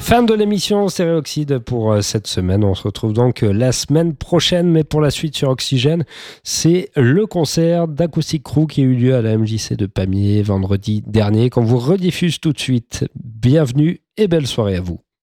Fin de l'émission Stéréoxyde pour cette semaine. On se retrouve donc la semaine prochaine, mais pour la suite sur Oxygène, c'est le concert d'Acoustic Crew qui a eu lieu à la MJC de Pamiers vendredi dernier, qu'on vous rediffuse tout de suite. Bienvenue et belle soirée à vous.